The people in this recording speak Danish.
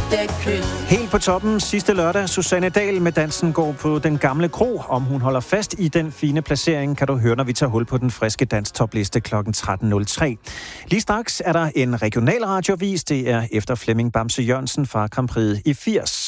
Helt på toppen sidste lørdag, Susanne Dahl med Dansen går på den gamle kro. Om hun holder fast i den fine placering, kan du høre, når vi tager hul på den friske danstopliste kl. 13.03. Lige straks er der en regional radiovis. Det er efter Flemming Bamse Jørgensen fra Grand Prix i 80.